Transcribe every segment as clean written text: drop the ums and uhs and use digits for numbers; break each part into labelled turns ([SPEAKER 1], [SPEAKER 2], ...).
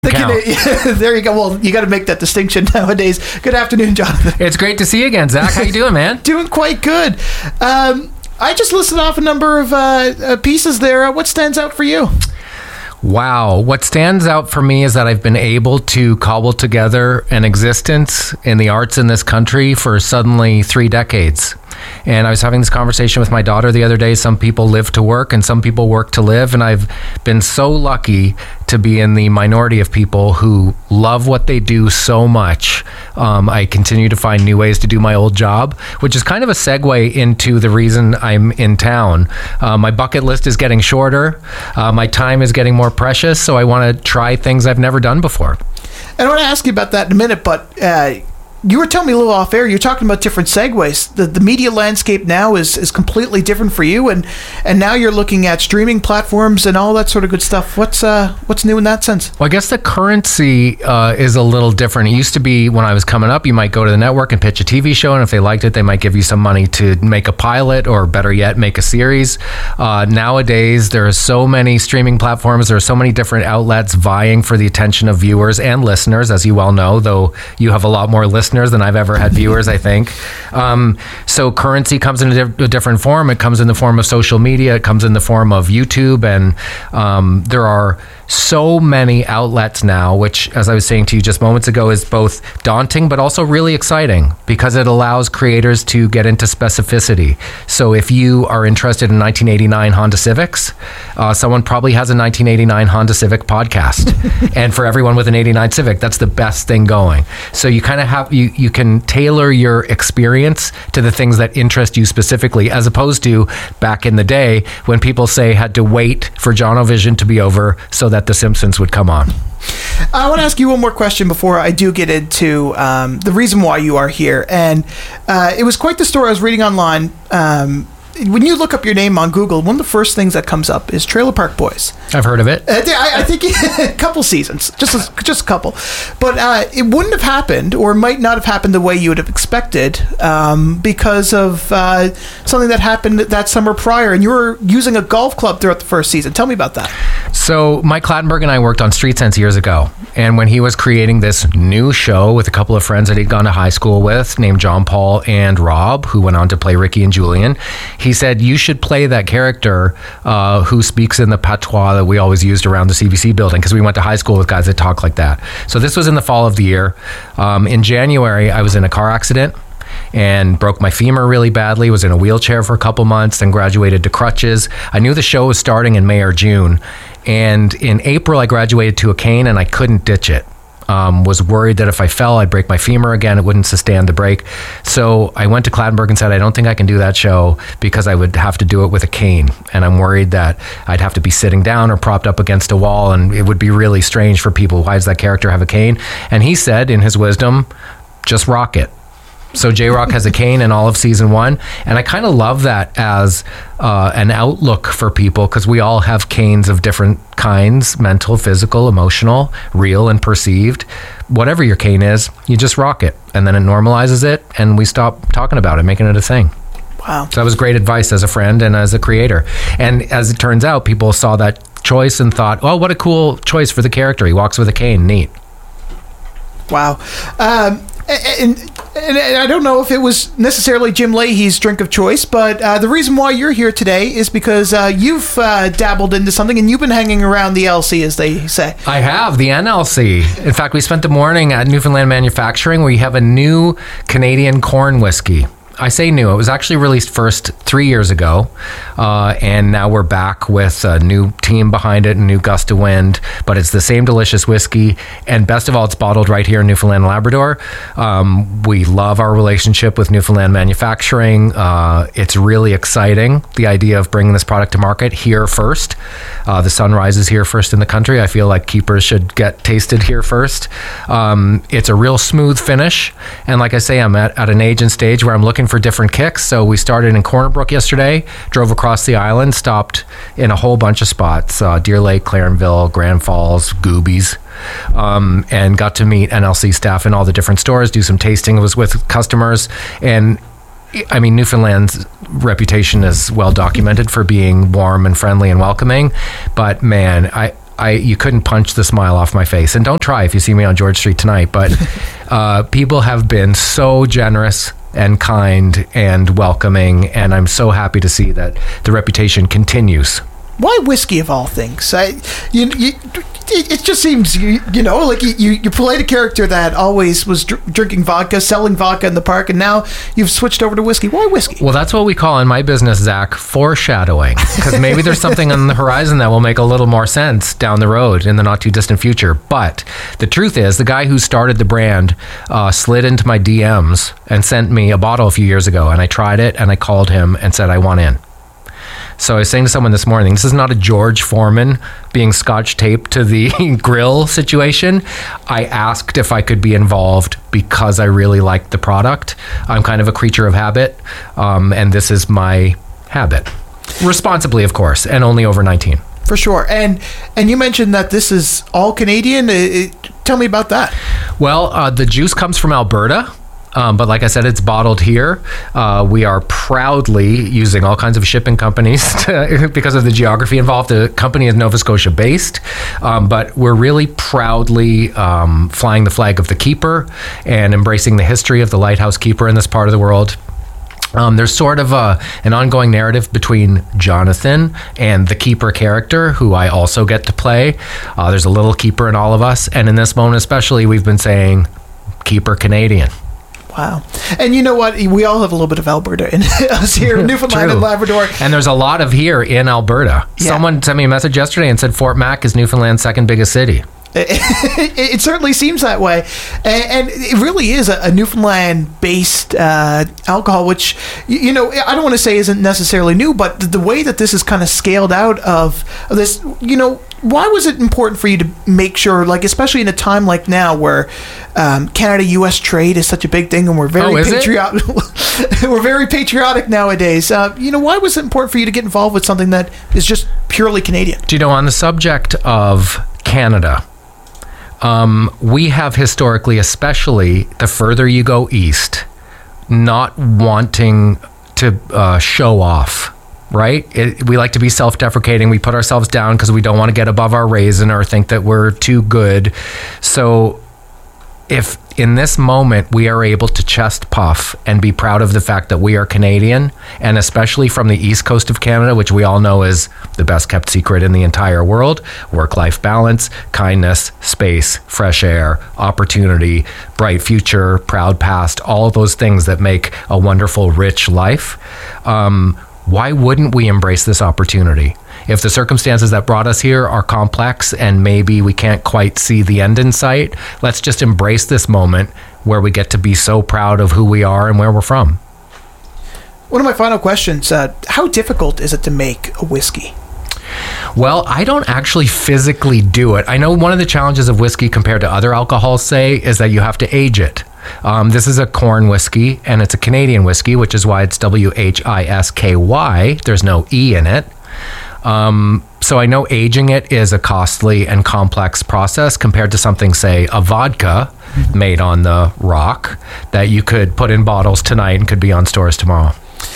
[SPEAKER 1] There you go. Well, you got to make that distinction nowadays. Good afternoon, Jonathan.
[SPEAKER 2] It's great to see you again, Zach. How you doing, man?
[SPEAKER 1] Doing quite good. I just listed off a number of pieces there. What stands out for you?
[SPEAKER 2] Wow. What stands out for me is that I've been able to cobble together an existence in the arts in this country for suddenly 3 decades. And I was having this conversation with my daughter the other day. Some people live to work and some people work to live. And I've been so lucky to be in the minority of people who love what they do so much. I continue to find new ways to do my old job, which is kind of a segue into the reason I'm in town. My bucket list is getting shorter. My time is getting more precious. So I want to try things I've never done before.
[SPEAKER 1] And I want to ask you about that in a minute, but you were telling me a little off air, you're talking about different segues. The media landscape now is completely different for you, and now you're looking at streaming platforms and all that sort of good stuff. What's new in that sense?
[SPEAKER 2] Well, I guess the currency is a little different. It used to be when I was coming up, you might go to the network and pitch a TV show, and if they liked it, they might give you some money to make a pilot, or better yet, make a series. Nowadays, there are so many streaming platforms, there are so many different outlets vying for the attention of viewers and listeners, as you well know, though you have a lot more listeners than I've ever had viewers, I think. So currency comes in a different form. It comes in the form of social media. It comes in the form of YouTube. And there are so many outlets now, which, as I was saying to you just moments ago, is both daunting but also really exciting because it allows creators to get into specificity. So if you are interested in 1989 Honda Civics, someone probably has a 1989 Honda Civic podcast. And for everyone with an 89 Civic, that's the best thing going. So you kind of have, you can tailor your experience to the things that interest you specifically, as opposed to back in the day when people had to wait for Jonovision to be over so that The Simpsons would come on.
[SPEAKER 1] I want to ask you one more question before I do get into the reason why you are here. And it was quite the story I was reading online. When you look up your name on Google, one of the first things that comes up is Trailer Park Boys.
[SPEAKER 2] I've heard of it.
[SPEAKER 1] I think a couple seasons, just a couple. But it wouldn't have happened, or might not have happened the way you would have expected, because of something that happened that summer prior. And you were using a golf club throughout the first season. Tell me about that.
[SPEAKER 2] So Mike Clattenburg and I worked on Street Sense years ago. And when he was creating this new show with a couple of friends that he'd gone to high school with, named John Paul and Rob, who went on to play Ricky and Julian, he said, you should play that character who speaks in the patois that we always used around the CBC building, because we went to high school with guys that talk like that. So this was in the fall of the year. In January, I was in a car accident and broke my femur really badly, was in a wheelchair for a couple months, then graduated to crutches. I knew the show was starting in May or June. And in April, I graduated to a cane and I couldn't ditch it. Was worried that if I fell, I'd break my femur again. It wouldn't sustain the break. So I went to Clattenburg and said, I don't think I can do that show because I would have to do it with a cane. And I'm worried that I'd have to be sitting down or propped up against a wall. And it would be really strange for people. Why does that character have a cane? And he said, in his wisdom, just rock it. So J-Rock has a cane in all of season 1. And I kind of love that as an outlook for people, because we all have canes of different kinds: mental, physical, emotional, real, and perceived. Whatever your cane is, you just rock it. And then it normalizes it, and we stop talking about it, making it a thing.
[SPEAKER 1] Wow.
[SPEAKER 2] So that was great advice as a friend and as a creator. And as it turns out, people saw that choice and thought, oh, what a cool choice for the character. He walks with a cane. Neat.
[SPEAKER 1] Wow. And I don't know if it was necessarily Jim Leahy's drink of choice, but the reason why you're here today is because you've dabbled into something, and you've been hanging around the LC, as they say.
[SPEAKER 2] I have, the NLC. In fact, we spent the morning at Newfoundland Manufacturing, where you have a new Canadian corn whiskey. I say new. It was actually released first 3 years ago, and now we're back with a new team behind it, a new gust of wind, but it's the same delicious whiskey, and best of all, it's bottled right here in Newfoundland and Labrador. We love our relationship with Newfoundland Manufacturing. It's really exciting, the idea of bringing this product to market here first. The sunrise is here first in the country. I feel like keepers should get tasted here first. It's a real smooth finish, and like I say, I'm at an age and stage where I'm looking for different kicks. So we started in Corner Brook yesterday, drove across the island, stopped in a whole bunch of spots, Deer Lake, Clarenville, Grand Falls, Goobies, and got to meet NLC staff in all the different stores, do some tasting. It was with customers. And I mean, Newfoundland's reputation is well documented for being warm and friendly and welcoming, but man, you couldn't punch the smile off my face. And don't try if you see me on George Street tonight. But people have been so generous and kind and welcoming, and I'm so happy to see that the reputation continues.
[SPEAKER 1] Why whiskey of all things? It just seems like you played a character that always was drinking vodka, selling vodka in the park, and now you've switched over to whiskey. Why whiskey?
[SPEAKER 2] Well, that's what we call in my business, Zach, foreshadowing, because maybe there's something on the horizon that will make a little more sense down the road in the not too distant future. But the truth is, the guy who started the brand slid into my DMs and sent me a bottle a few years ago, and I tried it, and I called him and said I want in. So I was saying to someone this morning, this is not a George Foreman being scotch taped to the grill situation. I asked if I could be involved because I really liked the product. I'm kind of a creature of habit, and this is my habit. Responsibly, of course, and only over 19.
[SPEAKER 1] For sure. And you mentioned that this is all Canadian. Tell me about that.
[SPEAKER 2] Well, the juice comes from Alberta. But like I said, it's bottled here. We are proudly using all kinds of shipping companies because of the geography involved. The company is Nova Scotia based, but we're really proudly flying the flag of the Keeper and embracing the history of the lighthouse keeper in this part of the world. There's sort of an ongoing narrative between Jonathan and the Keeper character, who I also get to play. There's a little Keeper in all of us. And in this moment especially, we've been saying Keeper Canadian.
[SPEAKER 1] Wow. And you know what? We all have a little bit of Alberta in us here in Newfoundland and Labrador.
[SPEAKER 2] And there's a lot of here in Alberta. Yeah. Someone sent me a message yesterday and said Fort Mac is Newfoundland's second biggest city.
[SPEAKER 1] It certainly seems that way, and it really is a Newfoundland-based alcohol, which I don't want to say isn't necessarily new, but the way that this is kind of scaled out of this, why was it important for you to make sure, like especially in a time like now where Canada-U.S. trade is such a big thing, and we're very patriotic. We're very patriotic nowadays. Why was it important for you to get involved with something that is just purely Canadian?
[SPEAKER 2] Do you know, on the subject of Canada, we have historically, especially the further you go east, not wanting to show off, right? We like to be self-deprecating. We put ourselves down because we don't want to get above our raisin or think that we're too good. So if in this moment we are able to chest puff and be proud of the fact that we are Canadian, and especially from the east coast of Canada, which we all know is the best kept secret in the entire world, work-life balance, kindness, space, fresh air, opportunity, bright future, proud past, all of those things that make a wonderful, rich life. Why wouldn't we embrace this opportunity? If the circumstances that brought us here are complex and maybe we can't quite see the end in sight, let's just embrace this moment where we get to be so proud of who we are and where we're from.
[SPEAKER 1] One of my final questions, how difficult is it to make a whiskey?
[SPEAKER 2] Well, I don't actually physically do it. I know one of the challenges of whiskey compared to other alcohols, say, is that you have to age it. This is a corn whiskey, and it's a Canadian whiskey, which is why it's WHISKY. There's no E in it. So I know aging it is a costly and complex process compared to something, say, a vodka made on the rock that you could put in bottles tonight and could be on stores tomorrow.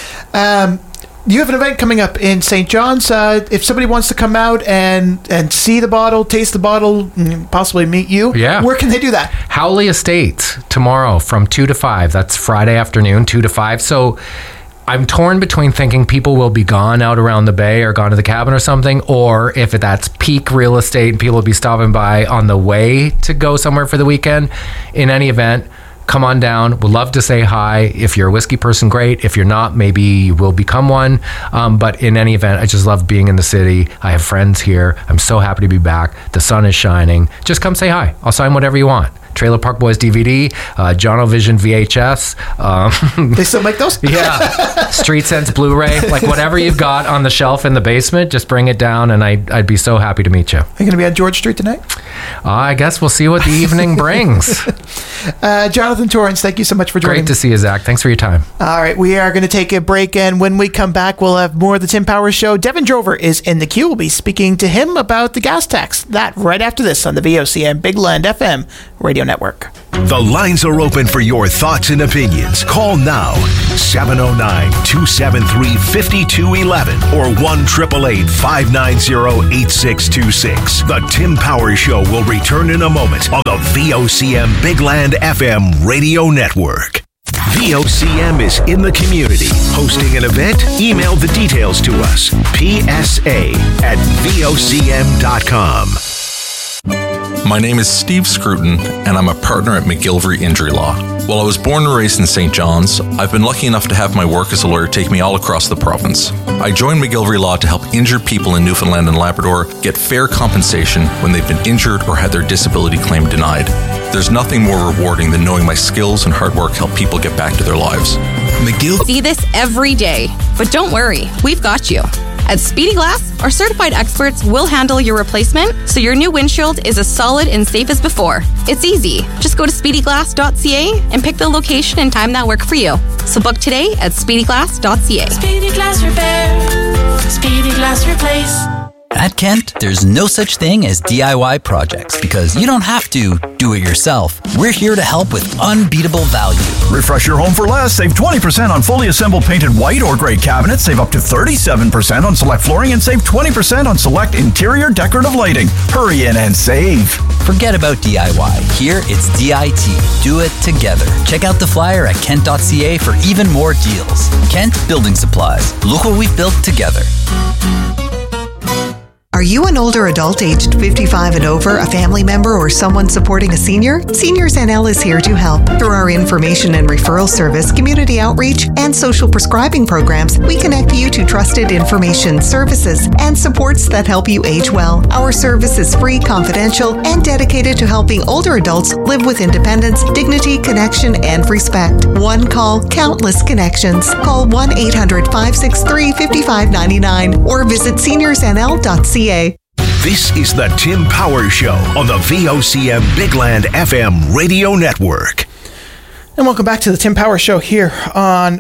[SPEAKER 1] You have an event coming up in St. John's. If somebody wants to come out and see the bottle, taste the bottle, possibly meet you, where can they do that?
[SPEAKER 2] Howley Estates tomorrow from 2 to 5. That's Friday afternoon, 2 to 5. So I'm torn between thinking people will be gone out around the bay or gone to the cabin or something, or if that's peak real estate and people will be stopping by on the way to go somewhere for the weekend. In any event, come on down. We'd love to say hi. If you're a whiskey person, great. If you're not, maybe you will become one. But in any event, I just love being in the city. I have friends here. I'm so happy to be back. The sun is shining. Just come say hi. I'll sign whatever you want. Trailer Park Boys DVD, Jono-Vision VHS.
[SPEAKER 1] They still make those?
[SPEAKER 2] Yeah. Street Sense Blu-ray. Like whatever you've got on the shelf in the basement, just bring it down and I'd be so happy to meet you.
[SPEAKER 1] Are you going to be on George Street tonight?
[SPEAKER 2] I guess we'll see what the evening brings.
[SPEAKER 1] Jonathan Torrance, thank you so much for joining me.
[SPEAKER 2] Great to see you, Zach. Thanks for your time.
[SPEAKER 1] All right, we are going to take a break, and when we come back, we'll have more of the Tim Power Show. Devin Drover is in the queue. We'll be speaking to him about the gas tax. That right after this on the VOCM Big Land FM radio network.
[SPEAKER 3] The lines are open for your thoughts and opinions. Call now, 709-273-5211 or 1-888-590-8626. The Tim Power Show will return in a moment on the VOCM Big Land FM radio network. VOCM is in the community. Hosting an event? Email the details to us. PSA@VOCM.com.
[SPEAKER 4] My name is Steve Scruton, and I'm a partner at McGillivray Injury Law. While I was born and raised in St. John's, I've been lucky enough to have my work as a lawyer take me all across the province. I joined McGillivray Law to help injured people in Newfoundland and Labrador get fair compensation when they've been injured or had their disability claim denied. There's nothing more rewarding than knowing my skills and hard work help people get back to their lives.
[SPEAKER 5] See this every day, but don't worry, we've got you. At Speedy Glass, our certified experts will handle your replacement so your new windshield is as solid and safe as before. It's easy. Just go to speedyglass.ca and pick the location and time that work for you. So book today at speedyglass.ca.
[SPEAKER 6] Speedy Glass Repair. Speedy Glass Replace.
[SPEAKER 7] At Kent, there's no such thing as DIY projects because you don't have to do it yourself. We're here to help with unbeatable value.
[SPEAKER 8] Refresh your home for less. Save 20% on fully assembled painted white or gray cabinets. Save up to 37% on select flooring and save 20% on select interior decorative lighting. Hurry in and save.
[SPEAKER 7] Forget about DIY. Here, it's DIT. Do it together. Check out the flyer at kent.ca for even more deals. Kent Building Supplies. Look what we've built together.
[SPEAKER 9] Are you an older adult aged 55 and over, a family member, or someone supporting a senior? Seniors NL is here to help. Through our information and referral service, community outreach, and social prescribing programs, we connect you to trusted information, services, and supports that help you age well. Our service is free, confidential, and dedicated to helping older adults live with independence, dignity, connection, and respect. One call, countless connections. Call 1-800-563-5599 or visit seniorsnl.ca.
[SPEAKER 3] This is the Tim Power Show on the VOCM Big Land FM radio network.
[SPEAKER 1] And welcome back to the Tim Power Show here on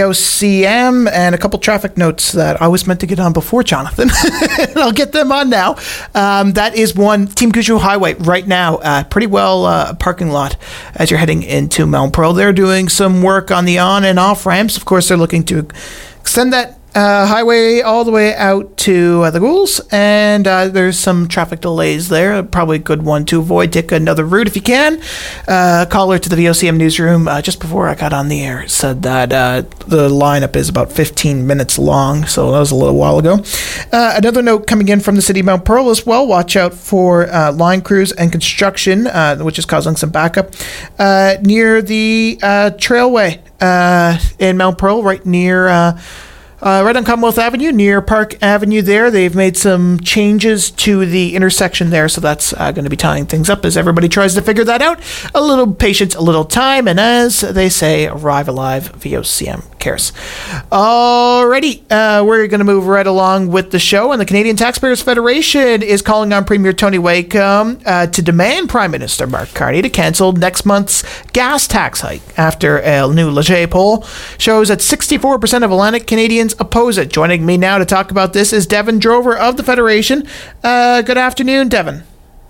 [SPEAKER 1] VOCM, and a couple traffic notes that I was meant to get on before Jonathan. And I'll get them on now. That is one, Team Cushoo Highway right now, pretty well parking lot as you're heading into Mount Pearl. They're doing some work on the on and off ramps. Of course, they're looking to extend that highway all the way out to the Ghouls, and there's some traffic delays there. Probably a good one to avoid. Take another route if you can. Caller to the VOCM newsroom just before I got on the air said that the lineup is about 15 minutes long, so that was a little while ago. Another note coming in from the city of Mount Pearl as well. Watch out for line crews and construction, which is causing some backup near the trailway in Mount Pearl, right near right on Commonwealth Avenue, near Park Avenue there. They've made some changes to the intersection there, so that's going to be tying things up as everybody tries to figure that out. A little patience, a little time, and as they say, arrive alive, VOCM cares. Alrighty, we're going to move right along with the show, and the Canadian Taxpayers Federation is calling on Premier Tony Wakeham to demand Prime Minister Mark Carney to cancel next month's gas tax hike after a new Leger poll shows that 64% of Atlantic Canadians oppose it. Joining me now to talk about this is Devin Drover of the Federation. Good afternoon, Devin.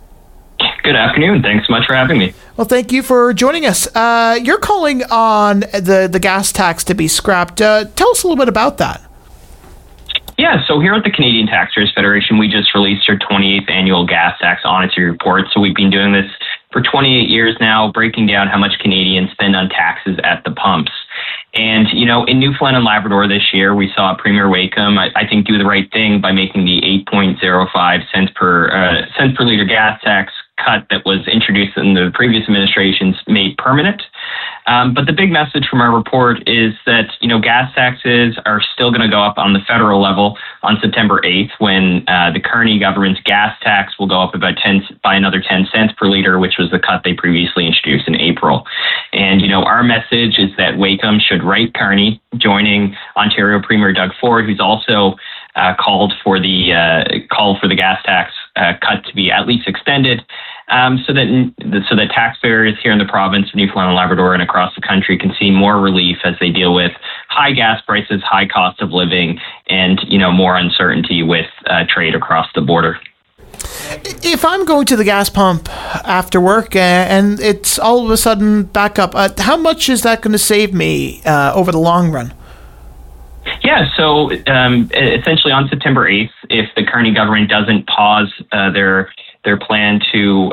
[SPEAKER 10] Good afternoon. Thanks so much for having me.
[SPEAKER 1] Well, thank you for joining us. You're calling on the gas tax to be scrapped. Tell us a little bit about that.
[SPEAKER 10] Yeah, so here at the Canadian Taxpayers Federation, we just released our 28th annual gas tax auditing report. So we've been doing this for 28 years now, breaking down how much Canadians spend on taxes at the pumps. And, you know, in Newfoundland and Labrador this year, we saw Premier Wakeham, I think, do the right thing by making the 8.05 cents per liter gas tax cut that was introduced in the previous administrations made permanent. But the big message from our report is that, you know, gas taxes are still going to go up on the federal level on September 8th when the Carney government's gas tax will go up by another 10 cents per liter, which was the cut they previously introduced in April. And, you know, our message is that Wakeham should write Carney, joining Ontario Premier Doug Ford, who's also called for the gas tax cut to be at least extended. so that taxpayers here in the province of Newfoundland and Labrador and across the country can see more relief as they deal with high gas prices, high cost of living, and more uncertainty with trade across the border.
[SPEAKER 1] If I'm going to the gas pump after work and it's all of a sudden back up, how much is that going to save me over the long run?
[SPEAKER 10] Yeah, so essentially on September 8th, if the Carney government doesn't pause their plan to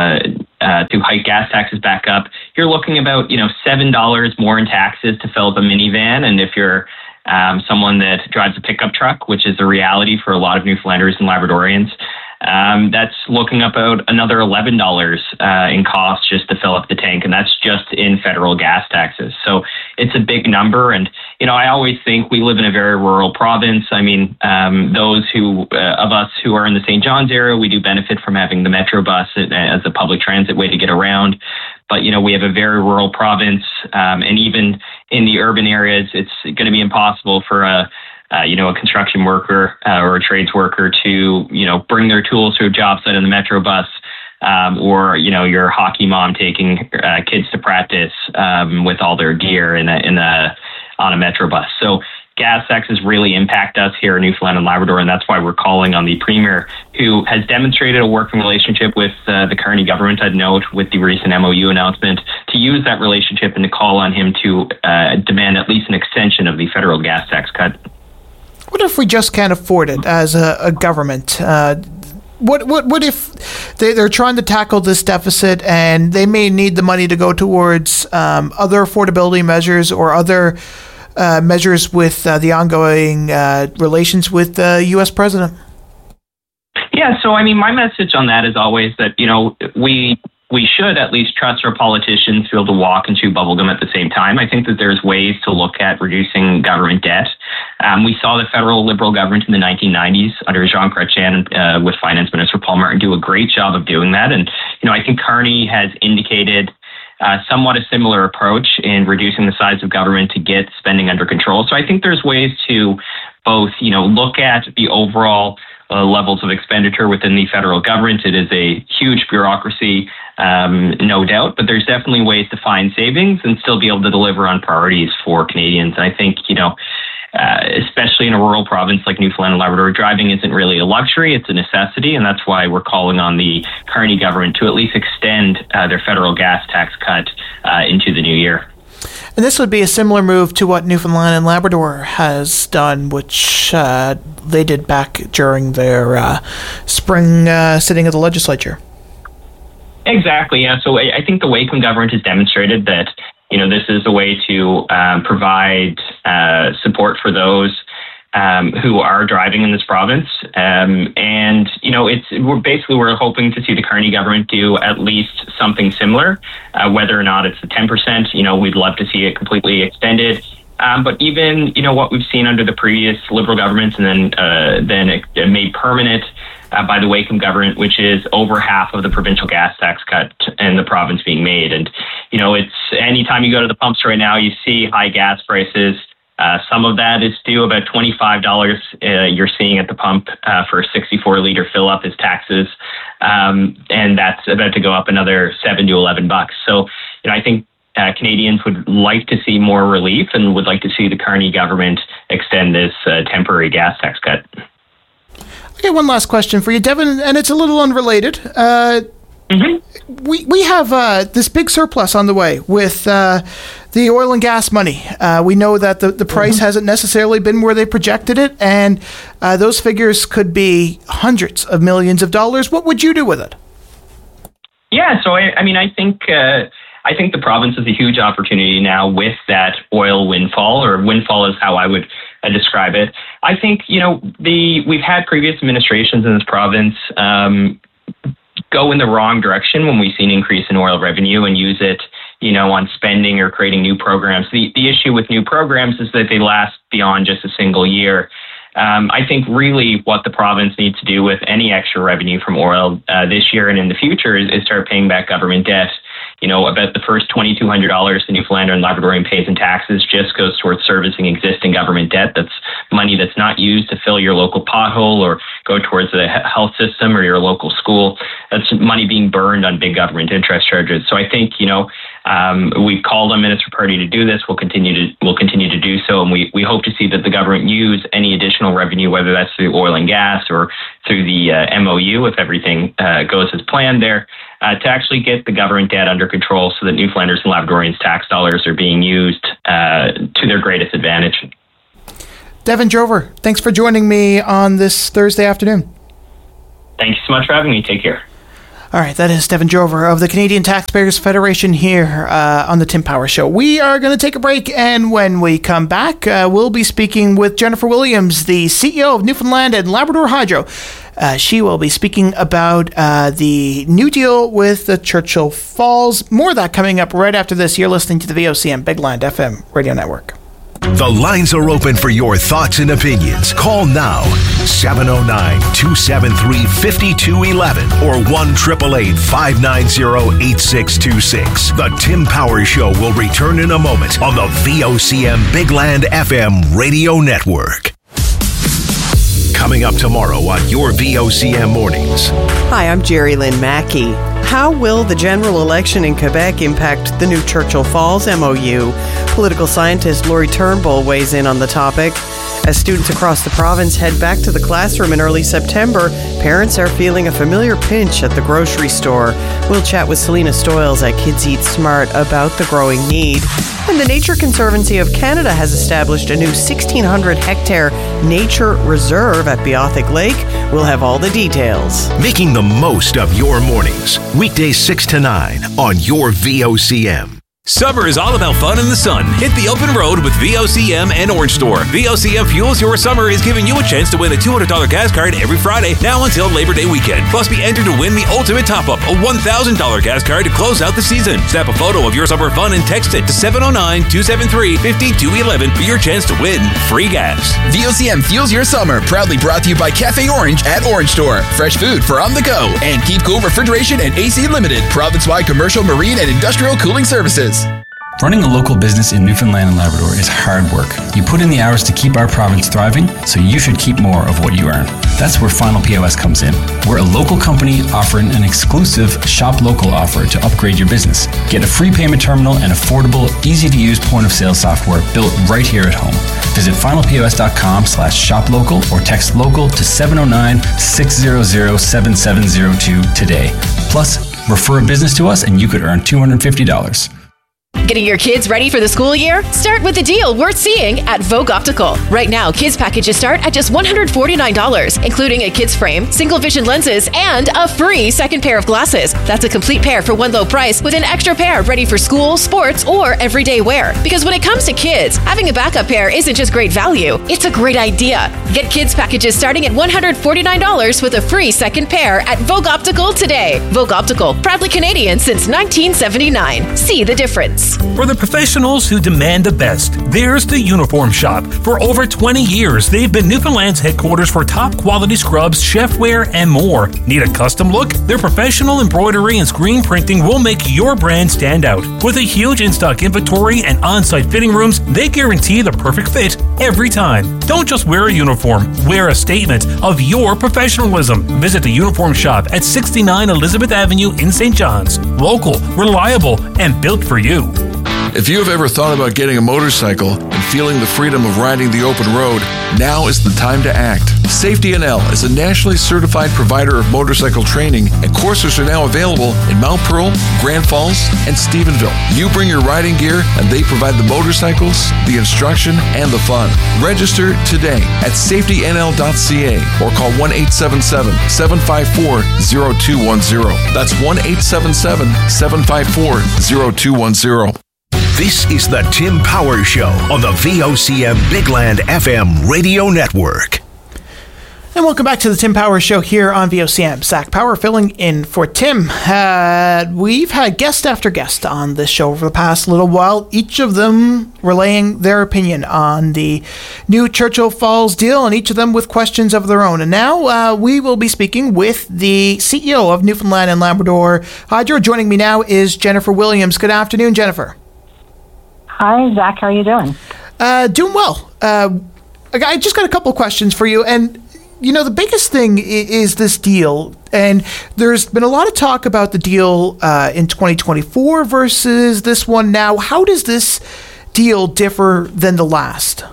[SPEAKER 10] hike gas taxes back up, you're looking about $7 more in taxes to fill up a minivan, and if you're someone that drives a pickup truck, which is a reality for a lot of Newfoundlanders and Labradorians, that's looking about another $11 in cost just to fill up the tank, and that's just in federal gas taxes. So it's a big number, and I always think we live in a very rural province. I mean, those of us who are in the St. John's area, we do benefit from having the Metro bus as a public transit way to get around. But we have a very rural province, and even in the urban areas, it's going to be impossible for a construction worker or a trades worker to, bring their tools to a job site on the Metro bus, or, your hockey mom taking kids to practice with all their gear on a Metro bus. So gas taxes really impact us here in Newfoundland and Labrador, and that's why we're calling on the Premier, who has demonstrated a working relationship with the Carney government, I'd note, with the recent MOU announcement, to use that relationship and to call on him to demand at least an extension of the federal gas tax cut.
[SPEAKER 1] What if we just can't afford it as a government? What if they're trying to tackle this deficit and they may need the money to go towards other affordability measures or other measures with the ongoing relations with the U.S. president?
[SPEAKER 10] Yeah, so my message on that is always that, we should at least trust our politicians to be able to walk and chew bubblegum at the same time. I think that there's ways to look at reducing government debt. We saw the federal Liberal government in the 1990s under Jean Chrétien with Finance Minister Paul Martin do a great job of doing that. And, I think Carney has indicated somewhat a similar approach in reducing the size of government to get spending under control. So I think there's ways to both, look at the overall levels of expenditure within the federal government. It is a huge bureaucracy, no doubt, but there's definitely ways to find savings and still be able to deliver on priorities for Canadians. And I think, especially in a rural province like Newfoundland and Labrador, driving isn't really a luxury, it's a necessity, and that's why we're calling on the Carney government to at least extend their federal gas tax cut into the new year.
[SPEAKER 1] And this would be a similar move to what Newfoundland and Labrador has done, which they did back during their spring sitting of the legislature.
[SPEAKER 10] Exactly, yeah. So I think the Wacom government has demonstrated that, this is a way to provide support for those who are driving in this province. And, we're hoping to see the Carney government do at least something similar, whether or not it's the 10%, we'd love to see it completely extended. But even, what we've seen under the previous Liberal governments and then it made permanent by the Wacom government, which is over half of the provincial gas tax cut in the province being made. And, it's anytime you go to the pumps right now, you see high gas prices. Some of that is due. About $25 you're seeing at the pump for a 64-liter fill-up is taxes, and that's about to go up another $7 to $11. So, I think Canadians would like to see more relief and would like to see the Carney government extend this temporary gas tax cut.
[SPEAKER 1] Okay, one last question for you, Devin, and it's a little unrelated. We have this big surplus on the way with the oil and gas money. We know that the price hasn't necessarily been where they projected it, and those figures could be hundreds of millions of dollars. What would you do with it?
[SPEAKER 10] Yeah, so I think the province has a huge opportunity now with that oil windfall, or windfall is how I would describe it. I think, we've had previous administrations in this province go in the wrong direction when we've seen increase in oil revenue and use it, on spending or creating new programs. The issue with new programs is that they last beyond just a single year. I think really what the province needs to do with any extra revenue from oil this year and in the future is start paying back government debt. about the first $2,200 the Newfoundlander and Labradorian pays in taxes just goes towards servicing existing government debt. That's money that's not used to fill your local pothole or go towards the health system or your local school. That's money being burned on big government interest charges. So I think, we've called on Minister Purdy to do this. We'll continue to do so, and we hope to see that the government use any additional revenue, whether that's through oil and gas or through the MOU, if everything goes as planned there, to actually get the government debt under control so that Newfoundlanders and Labradorians' tax dollars are being used to their greatest advantage.
[SPEAKER 1] Devin Drover, thanks for joining me on this Thursday afternoon.
[SPEAKER 10] Thank you so much for having me. Take care.
[SPEAKER 1] All right, that is Devin Drover of the Canadian Taxpayers Federation here on the Tim Power Show. We are going to take a break, and when we come back, we'll be speaking with Jennifer Williams, the CEO of Newfoundland and Labrador Hydro. She will be speaking about the new deal with the Churchill Falls. More of that coming up right after this. You're listening to the VOCM Big Land FM radio network.
[SPEAKER 3] The lines are open for your thoughts and opinions. Call now, 709-273-5211 or 1-888-590-8626. The Tim Power Show will return in a moment on the VOCM Big Land FM radio network. Coming up tomorrow on your VOCM Mornings.
[SPEAKER 11] Hi, I'm Jerry Lynn Mackey. How will the general election in Quebec impact the new Churchill Falls MOU? Political scientist Laurie Turnbull weighs in on the topic. As students across the province head back to the classroom in early September, parents are feeling a familiar pinch at the grocery store. We'll chat with Selena Stoyles at Kids Eat Smart about the growing need. And the Nature Conservancy of Canada has established a new 1,600-hectare nature reserve at Beothic Lake. We'll have all the details.
[SPEAKER 3] Making the most of your mornings. Weekdays 6 to 9 on your VOCM.
[SPEAKER 12] Summer is all about fun in the sun. Hit the open road with VOCM and Orange Store. VOCM Fuels Your Summer is giving you a chance to win a $200 gas card every Friday, now until Labor Day weekend. Plus, be entered to win the ultimate top-up, a $1,000 gas card to close out the season. Snap a photo of your summer fun and text it to 709-273-5211 for your chance to win free gas.
[SPEAKER 13] VOCM Fuels Your Summer, proudly brought to you by Cafe Orange at Orange Store. Fresh food for on the go. And Keep Cool Refrigeration and AC Limited, province-wide commercial, marine, and industrial cooling services.
[SPEAKER 14] Running a local business in Newfoundland and Labrador is hard work. You put in the hours to keep our province thriving, so you should keep more of what you earn. That's where Final POS comes in. We're a local company offering an exclusive Shop Local offer to upgrade your business. Get a free payment terminal and affordable, easy-to-use point-of-sale software built right here at home. Visit finalpos.com/shoplocal or text local to 709-600-7702 today. Plus, refer a business to us and you could earn $250.
[SPEAKER 15] Getting your kids ready for the school year? Start with a deal worth seeing at Vogue Optical. Right now, kids packages start at just $149, including a kids frame, single vision lenses, and a free second pair of glasses. That's a complete pair for one low price with an extra pair ready for school, sports, or everyday wear. Because when it comes to kids, having a backup pair isn't just great value, it's a great idea. Get kids packages starting at $149 with a free second pair at Vogue Optical today. Vogue Optical, proudly Canadian since 1979. See the difference.
[SPEAKER 16] For the professionals who demand the best, there's the Uniform Shop. For over 20 years, they've been Newfoundland's headquarters for top quality scrubs, chefware, and more. Need a custom look? Their professional embroidery and screen printing will make your brand stand out. With a huge in-stock inventory and on-site fitting rooms, they guarantee the perfect fit every time. Don't just wear a uniform, wear a statement of your professionalism. Visit the Uniform Shop at 69 Elizabeth Avenue in St. John's. Local, reliable, and built for you.
[SPEAKER 17] If you have ever thought about getting a motorcycle and feeling the freedom of riding the open road, now is the time to act. Safety NL is a nationally certified provider of motorcycle training, and courses are now available in Mount Pearl, Grand Falls, and Stephenville. You bring your riding gear, and they provide the motorcycles, the instruction, and the fun. Register today at safetynl.ca or call 1-877-754-0210. That's 1-877-754-0210.
[SPEAKER 3] This is the Tim Power Show on the VOCM Big Land FM radio network.
[SPEAKER 1] And welcome back to the Tim Power Show here on VOCM. Zach Power filling in for Tim. We've had guest after guest on this show over the past little while, each of them relaying their opinion on the new Churchill Falls deal, and each of them with questions of their own. And now we will be speaking with the CEO of Newfoundland and Labrador Hydro. Joining me now is Jennifer Williams. Good afternoon, Jennifer.
[SPEAKER 18] Hi, Zach. How are you doing?
[SPEAKER 1] Doing well. I just got a couple of questions for you, and you know, the biggest thing is this deal, and there's been a lot of talk about the deal in 2024 versus this one now. How does this deal differ than the last?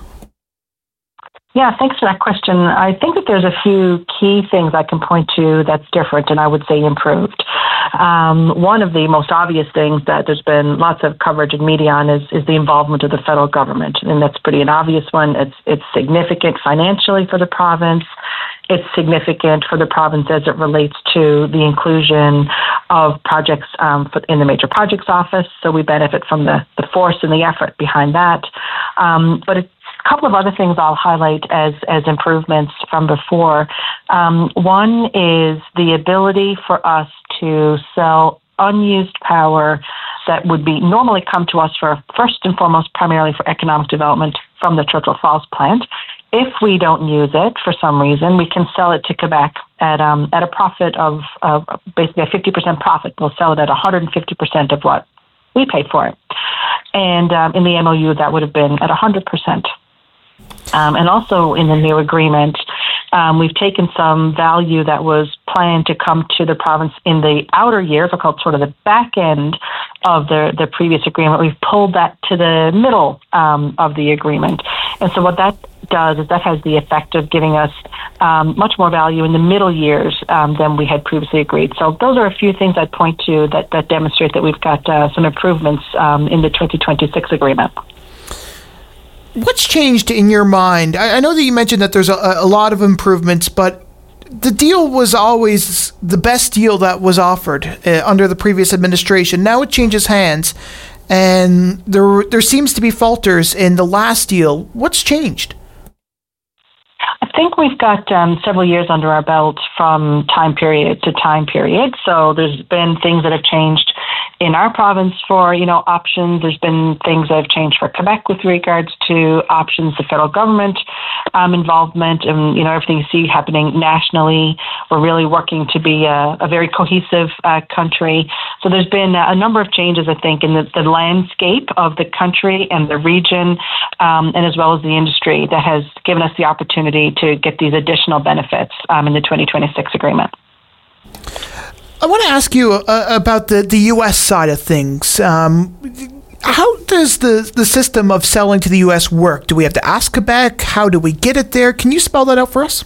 [SPEAKER 18] Yeah, thanks for that question. I think that there's a few key things I can point to that's different and I would say improved. One of the most obvious things that there's been lots of coverage in media on is the involvement of the federal government, and that's pretty an obvious one. It's significant financially for the province. It's significant for the province as it relates to the inclusion of projects in the Major Projects Office, so we benefit from the force and the effort behind that. But a couple of other things I'll highlight as improvements from before. One is the ability for us to sell unused power that would be normally come to us for, first and foremost, primarily for economic development from the Churchill Falls plant. If we don't use it for some reason, we can sell it to Quebec at a profit of basically a 50% profit. We'll sell it at 150% of what we paid for it. And in the MOU, that would have been at 100%. And also in the new agreement, we've taken some value that was planned to come to the province in the outer years, or called sort of the back end of the previous agreement. We've pulled that to the middle of the agreement. And so what that does is that has the effect of giving us much more value in the middle years than we had previously agreed. So those are a few things I'd point to that demonstrate that we've got some improvements in the 2026 agreement.
[SPEAKER 1] What's changed in your mind? I know that you mentioned that there's a lot of improvements, but the deal was always the best deal that was offered under the previous administration. Now it changes hands, and there seems to be falters in the last deal. What's changed?
[SPEAKER 18] I think we've got several years under our belt from time period to time period. So there's been things that have changed in our province for, options. There's been things that have changed for Quebec with regards to options, the federal government involvement, and, everything you see happening nationally. We're really working to be a very cohesive country. So there's been a number of changes, I think, in the landscape of the country and the region, and as well as the industry, that has given us the opportunity to get these additional benefits in the 2026 agreement.
[SPEAKER 1] I want to ask you about the U.S. side of things. How does the system of selling to the U.S. work? Do we have to ask Quebec? How do we get it there? Can you spell that out for us?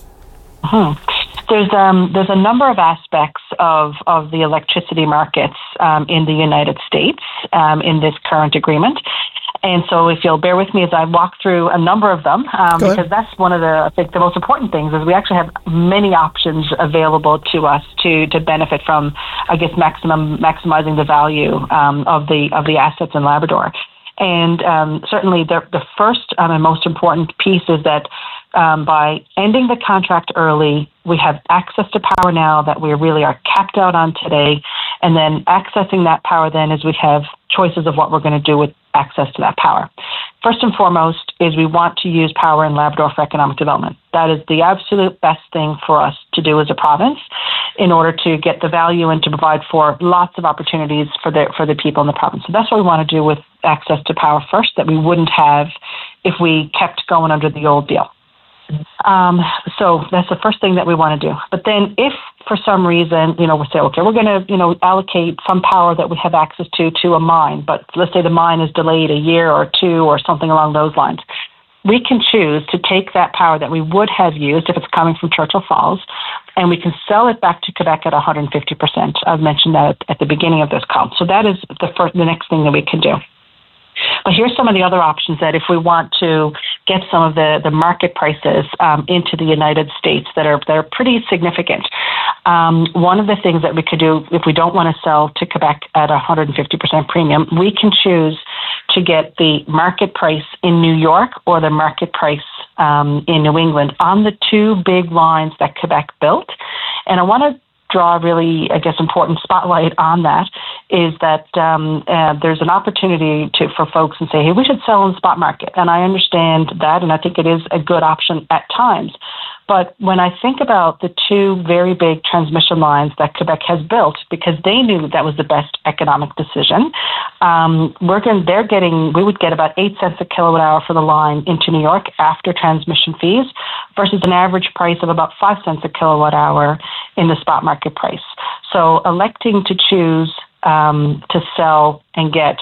[SPEAKER 18] There's a number of aspects of the electricity markets in the United States in this current agreement. And so if you'll bear with me as I walk through a number of them, because that's one of I think the most important things is we actually have many options available to us to benefit from, I guess, maximizing the value of the assets in Labrador. And certainly the first and most important piece is that by ending the contract early, we have access to power now that we really are capped out on today. And then accessing that power then is we have choices of what we're going to do with access to that power. First and foremost is we want to use power in Labrador for economic development. That is the absolute best thing for us to do as a province in order to get the value and to provide for lots of opportunities for the people in the province. So that's what we want to do with access to power first, that we wouldn't have if we kept going under the old deal. So that's the first thing that we want to do. But then if for some reason, we say, okay, we're going to, allocate some power that we have access to a mine, but let's say the mine is delayed a year or two or something along those lines. We can choose to take that power that we would have used if it's coming from Churchill Falls, and we can sell it back to Quebec at 150%. I've mentioned that at the beginning of this call. So that is the next thing that we can do. But here's some of the other options that if we want to get some of the market prices into the United States that are pretty significant. One of the things that we could do if we don't want to sell to Quebec at 150% premium, we can choose to get the market price in New York or the market price in New England on the two big lines that Quebec built. And I want to draw a really, I guess, important spotlight on that is that there's an opportunity for folks and say, hey, we should sell in the spot market. And I understand that, and I think it is a good option at times. But when I think about the two very big transmission lines that Quebec has built, because they knew that was the best economic decision, we would get about 8 cents a kilowatt hour for the line into New York after transmission fees versus an average price of about 5 cents a kilowatt hour in the spot market price. So electing to choose to sell and get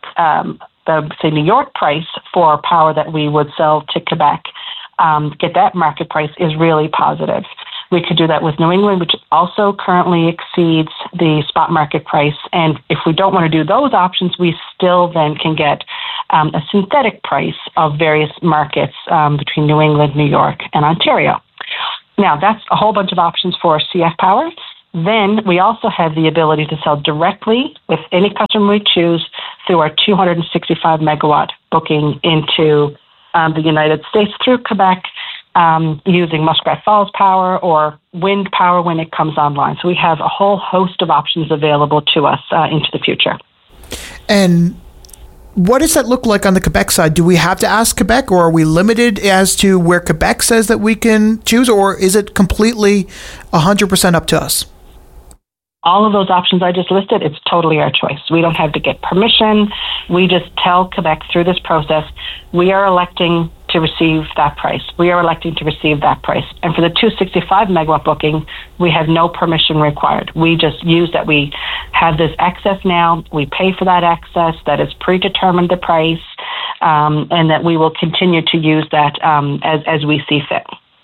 [SPEAKER 18] the, say, New York price for power that we would sell to Quebec, get that market price is really positive. We could do that with New England, which also currently exceeds the spot market price. And if we don't want to do those options, we still then can get a synthetic price of various markets between New England, New York, and Ontario. Now, that's a whole bunch of options for CF Power. Then we also have the ability to sell directly with any customer we choose through our 265 megawatt booking into the United States through Quebec, using Muskrat Falls power or wind power when it comes online. So we have a whole host of options available to us into the future.
[SPEAKER 1] And what does that look like on the Quebec side? Do we have to ask Quebec, or are we limited as to where Quebec says that we can choose, or is it completely 100% up to us?
[SPEAKER 18] All of those options I just listed, it's totally our choice. We don't have to get permission. We just tell Quebec through this process, we are electing to receive that price. We are electing to receive that price. And for the 265 megawatt booking, we have no permission required. We just use that we have this access now. We pay for that access. That is predetermined the price, and that we will continue to use that as we see fit.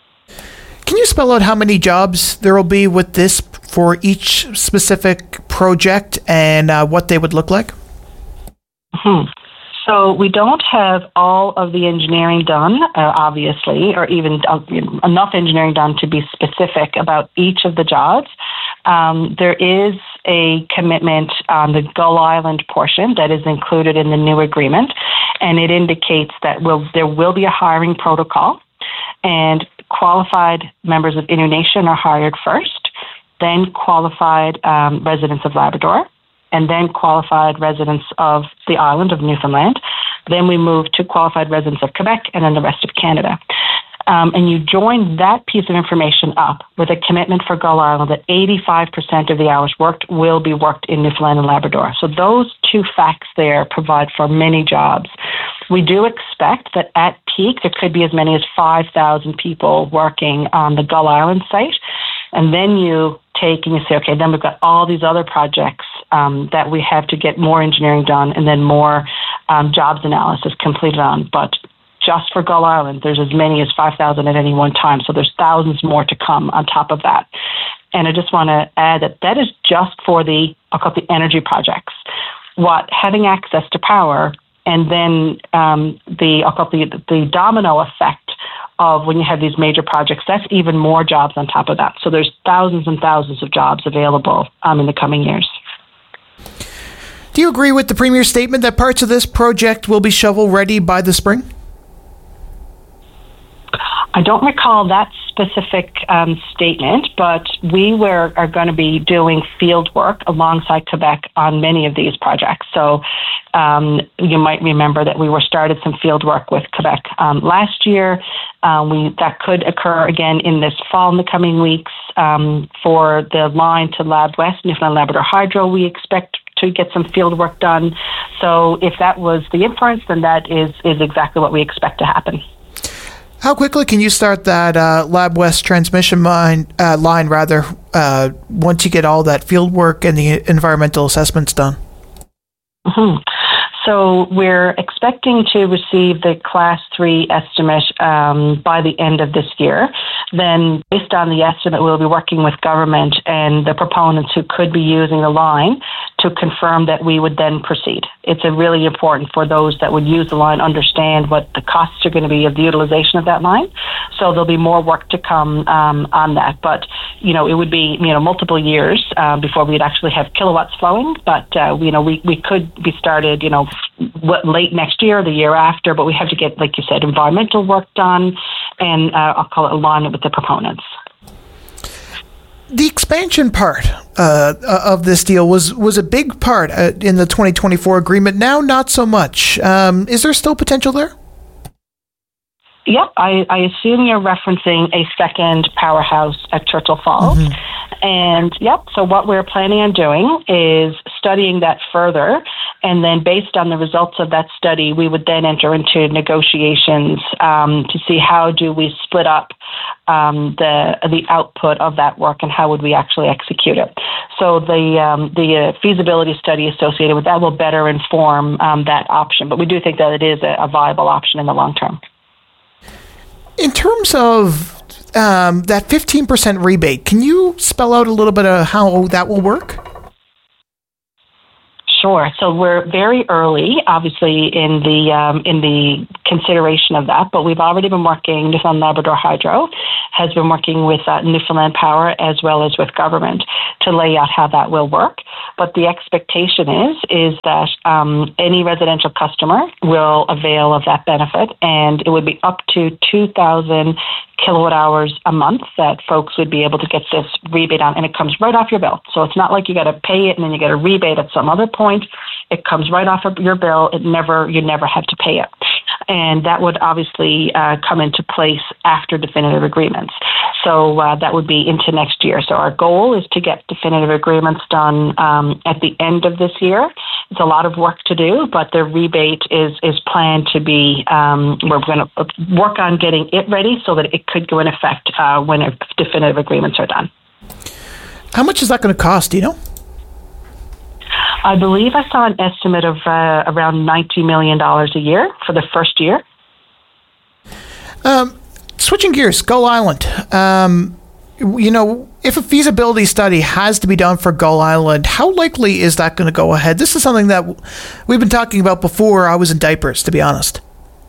[SPEAKER 1] Can you spell out how many jobs there will be with this for each specific project and what they would look like?
[SPEAKER 18] Mm-hmm. So we don't have all of the engineering done, obviously, or even enough engineering done to be specific about each of the jobs. There is a commitment on the Gull Island portion that is included in the new agreement, and it indicates that there will be a hiring protocol, and qualified members of Innu Nation are hired first, then qualified residents of Labrador, and then qualified residents of the island of Newfoundland. Then we move to qualified residents of Quebec and then the rest of Canada. And you join that piece of information up with a commitment for Gull Island that 85% of the hours worked will be worked in Newfoundland and Labrador. So those two facts there provide for many jobs. We do expect that at peak, there could be as many as 5,000 people working on the Gull Island site. And then you take and you say, okay, then we've got all these other projects that we have to get more engineering done and then more jobs analysis completed on. But just for Gull Island, there's as many as 5,000 at any one time. So there's thousands more to come on top of that. And I just want to add that is just for the energy projects. Having access to power, and then the domino effect of when you have these major projects, that's even more jobs on top of that. So there's thousands and thousands of jobs available in the coming years.
[SPEAKER 1] Do you agree with the Premier's statement that parts of this project will be shovel-ready by the spring?
[SPEAKER 18] I don't recall that specific statement, but we are going to be doing field work alongside Quebec on many of these projects. So you might remember that we started some field work with Quebec last year. That could occur again in this fall in the coming weeks. For the line to Lab West, Newfoundland Labrador Hydro, we expect to get some field work done. So if that was the inference, then that is exactly what we expect to happen.
[SPEAKER 1] How quickly can you start that Lab West transmission line, once you get all that field work and the environmental assessments done?
[SPEAKER 18] Mm-hmm. So we're expecting to receive the Class 3 estimate by the end of this year. Then, based on the estimate, we'll be working with government and the proponents who could be using the line to confirm that we would then proceed. It's really important for those that would use the line understand what the costs are going to be of the utilization of that line. So there'll be more work to come on that. But, it would be, multiple years before we'd actually have kilowatts flowing. But, we could be started, late next year or the year after, but we have to get, like you said, environmental work done and I'll call it alignment with the proponents.
[SPEAKER 1] The expansion part of this deal was a big part in the 2024 agreement. Now, not so much. Is there still potential there?
[SPEAKER 18] Yep, I assume you're referencing a second powerhouse at Churchill Falls. And yep, so what we're planning on doing is studying that further, and then based on the results of that study, we would then enter into negotiations to see how do we split up the output of that work and how would we actually execute it. So the feasibility study associated with that will better inform that option, but we do think that it is a viable option in the long term.
[SPEAKER 1] In terms of that 15% rebate, can you spell out a little bit of how that will work?
[SPEAKER 18] Sure. So we're very early, obviously, in the consideration of that, but we've already been working. Newfoundland Labrador Hydro has been working with Newfoundland Power as well as with government to lay out how that will work. But the expectation is that any residential customer will avail of that benefit, and it would be up to 2,000 kilowatt hours a month that folks would be able to get this rebate on, and it comes right off your bill. So it's not like you got to pay it and then you get a rebate at some other point. It comes right off of your bill. You never have to pay it. And that would obviously come into place after definitive agreements. So that would be into next year. So our goal is to get definitive agreements done at the end of this year. It's a lot of work to do, but the rebate is planned to be, we're going to work on getting it ready so that it could go in effect when definitive agreements are done.
[SPEAKER 1] How much is that going to cost, do you know?
[SPEAKER 18] I believe I saw an estimate of around $90 million a year for the first year.
[SPEAKER 1] Switching gears, Gull Island. If a feasibility study has to be done for Gull Island, how likely is that going to go ahead? This is something that we've been talking about before I was in diapers, to be honest.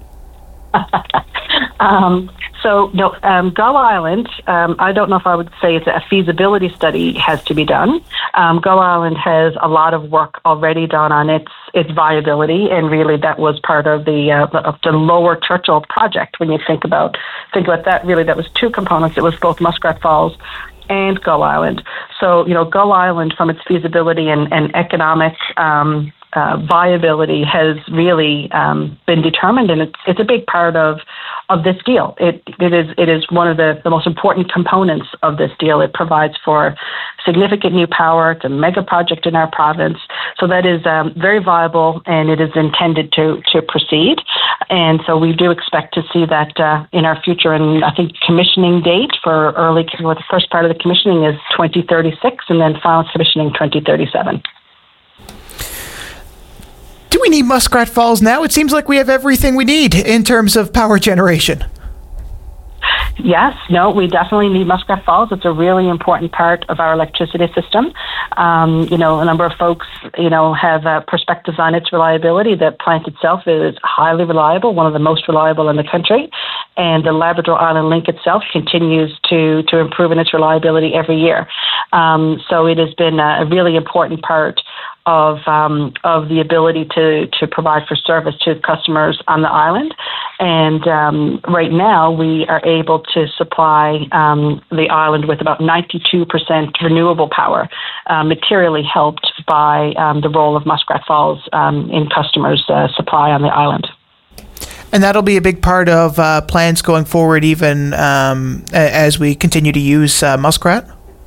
[SPEAKER 1] Gull Island, I don't know if I would say it's a feasibility study has to be done. Gull Island has a lot of work already done on its viability, and really that was part of the Lower Churchill project. When you think about that, really that was two components. It was both Muskrat Falls and Gull Island. So, Gull Island, from its feasibility and economic viability, has really been determined, and it's a big part of this deal. It is one of the most important components of this deal. It provides for significant new power. It's a mega project in our province, so that is very viable, and it is intended to proceed. And so we do expect to see that in our future. And I think commissioning date for the first part of the commissioning is 2036, and then final commissioning 2037. Do we need Muskrat Falls now? It seems like we have everything we need in terms of power generation.
[SPEAKER 18] Yes, no, we definitely need Muskrat Falls. It's a really important part of our electricity system. A number of folks, have perspectives on its reliability. The plant itself is highly reliable, one of the most reliable in the country. And the Labrador Island Link itself continues to improve in its reliability every year. So it has been a really important part of the ability to provide for service to customers on the island. And right now we are able to supply the island with about 92% renewable power, materially helped by the role of Muskrat Falls in customers' supply on the island.
[SPEAKER 1] And that'll be a big part of plans going forward, even as we continue to use Muskrat?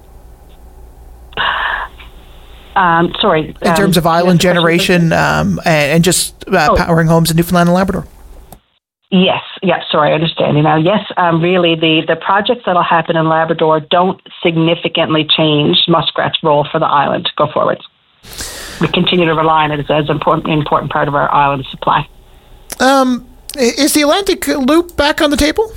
[SPEAKER 1] In terms of island generation and just powering homes in Newfoundland and Labrador.
[SPEAKER 18] Yes, sorry, I understand you now. Yes, really, the projects that'll happen in Labrador don't significantly change Muskrat's role for the island go forward. We continue to rely on it as an important part of our island supply.
[SPEAKER 1] Is the Atlantic Loop back on the table?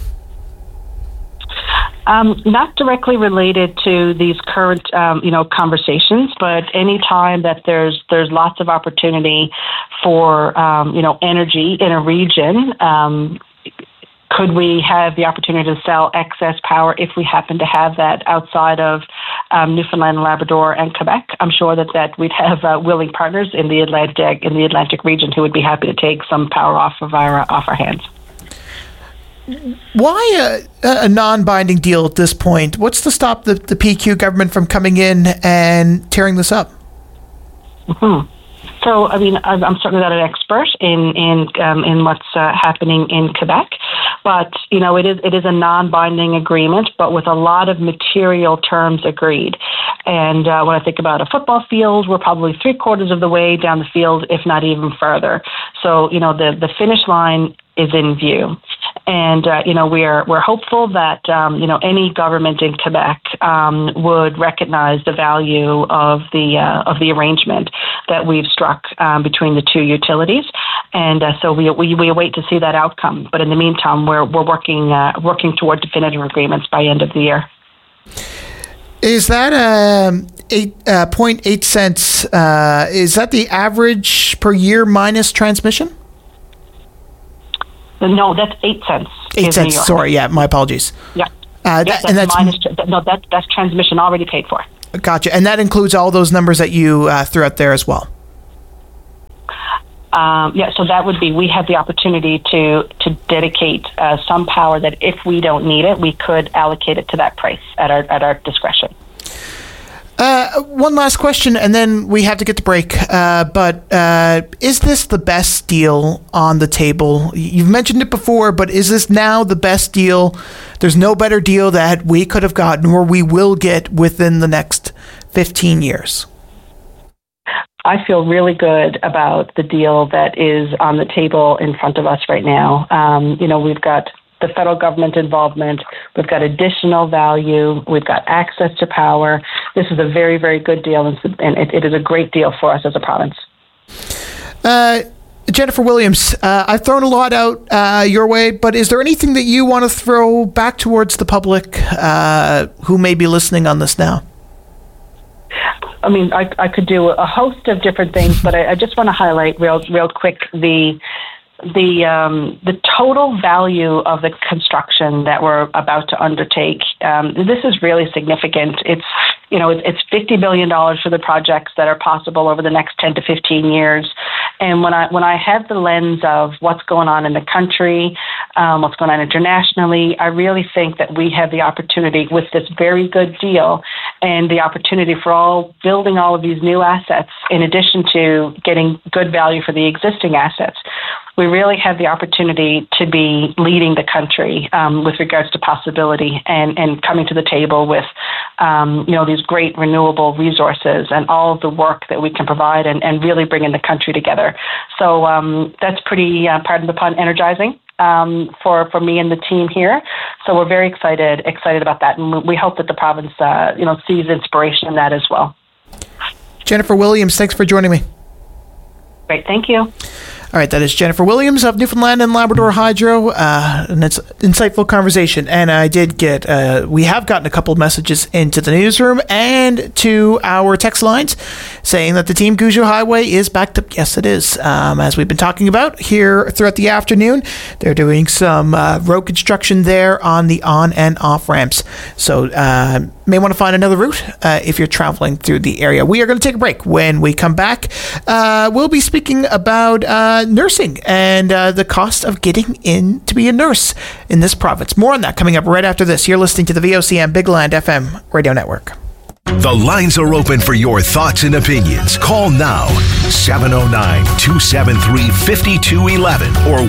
[SPEAKER 18] Not directly related to these current, conversations, but any time that there's lots of opportunity for, energy in a region, could we have the opportunity to sell excess power if we happen to have that outside of Newfoundland, Labrador, and Quebec? I'm sure that we'd have willing partners in the Atlantic region who would be happy to take some power off our hands.
[SPEAKER 1] Why a non-binding deal at this point? What's to stop the PQ government from coming in and tearing this up?
[SPEAKER 18] Mm-hmm. So, I mean, I'm certainly not an expert in what's happening in Quebec, but you know, it is a non-binding agreement, but with a lot of material terms agreed. And when I think about a football field, we're probably 3/4 of the way down the field, if not even further. So, you know, the finish line is in view. And, you know, we're hopeful that, you know, any government in Quebec would recognize the value of the arrangement that we've struck between the two utilities. And so we await to see that outcome. But in the meantime, we're working toward definitive agreements by end of the year.
[SPEAKER 1] Is that 0.8 cents? Is that the average per year minus transmission?
[SPEAKER 18] No, that's 8 cents.
[SPEAKER 1] 8 cents. Sorry, yeah, my apologies.
[SPEAKER 18] Yeah.
[SPEAKER 1] That's
[SPEAKER 18] transmission already paid for.
[SPEAKER 1] Gotcha, and that includes all those numbers that you threw out there as well.
[SPEAKER 18] Yeah, so that would be, we have the opportunity to dedicate some power that if we don't need it, we could allocate it to that price at our discretion.
[SPEAKER 1] One last question, and then we have to get to break. But is this the best deal on the table? You've mentioned it before, but is this now the best deal? There's no better deal that we could have gotten or we will get within the next 15 years.
[SPEAKER 18] I feel really good about the deal that is on the table in front of us right now. You know, we've got the federal government involvement. We've got additional value. We've got access to power. This is a very, very good deal, and it is a great deal for us as a province.
[SPEAKER 1] Jennifer Williams, I've thrown a lot out your way, but is there anything that you want to throw back towards the public who may be listening on this now?
[SPEAKER 18] I mean, I could do a host of different things, but I just want to highlight real quick the total value of the construction that we're about to undertake. This is really significant. It's $50 billion for the projects that are possible over the next 10 to 15 years. And when I have the lens of what's going on in the country, what's going on internationally, I really think that we have the opportunity with this very good deal and the opportunity for building all of these new assets in addition to getting good value for the existing assets. We really have the opportunity to be leading the country with regards to possibility and coming to the table with, these great renewable resources and all of the work that we can provide and really bringing the country together. So that's pretty, pardon the pun, energizing for me and the team here. So we're very excited about that. And we hope that the province, sees inspiration in that as well.
[SPEAKER 1] Jennifer Williams, thanks for joining me.
[SPEAKER 18] Great. Thank you.
[SPEAKER 1] All right, that is Jennifer Williams of Newfoundland and Labrador Hydro, and it's an insightful conversation. And I did get, we have gotten a couple of messages into the newsroom and to our text lines saying that the Team Goujo Highway is backed up. Yes, it is. As we've been talking about here throughout the afternoon, they're doing some road construction there on the on and off ramps. So may want to find another route if you're traveling through the area. We are going to take a break. When we come back, we'll be speaking about nursing and the cost of getting in to be a nurse in this province. More on that coming up right after this. You're listening to the VOCM Big Land FM Radio Network.
[SPEAKER 3] The lines are open for your thoughts and opinions. Call now, 709-273-5211 or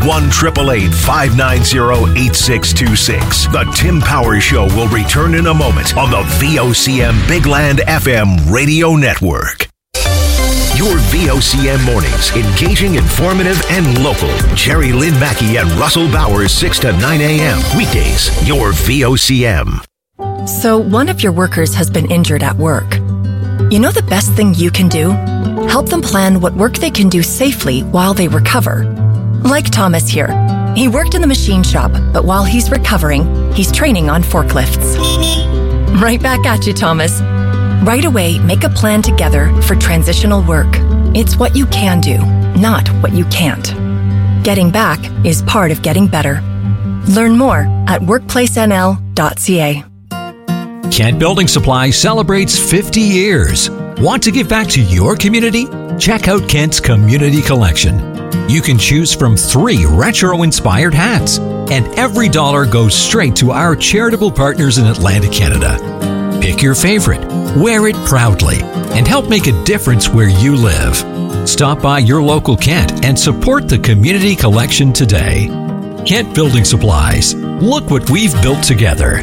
[SPEAKER 3] 1-888-590-8626. The Tim Powers Show will return in a moment on the VOCM Big Land FM Radio Network. Your VOCM mornings, engaging, informative, and local. Jerry Lynn Mackey and Russell Bowers, 6 to 9 a.m. Weekdays, your VOCM.
[SPEAKER 19] So one of your workers has been injured at work. You know the best thing you can do? Help them plan what work they can do safely while they recover. Like Thomas here. He worked in the machine shop, but while he's recovering, he's training on forklifts. Right back at you, Thomas. Right away, make a plan together for transitional work. It's what you can do, not what you can't. Getting back is part of getting better. Learn more at workplacenl.ca.
[SPEAKER 20] Kent Building Supply celebrates 50 years. Want to give back to your community? Check out Kent's Community Collection. You can choose from 3 retro-inspired hats, and every dollar goes straight to our charitable partners in Atlantic Canada. Pick your favorite, wear it proudly, and help make a difference where you live. Stop by your local Kent and support the community collection today. Kent Building Supplies. Look what we've built together.